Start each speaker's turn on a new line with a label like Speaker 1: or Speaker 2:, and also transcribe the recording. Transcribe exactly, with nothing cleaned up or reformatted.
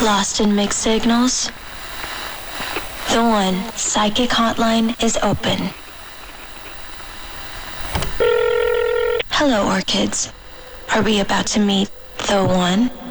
Speaker 1: Lost in mixed signals? The One Psychic Hotline is open. Hello, Orchids. Are we about to meet the One?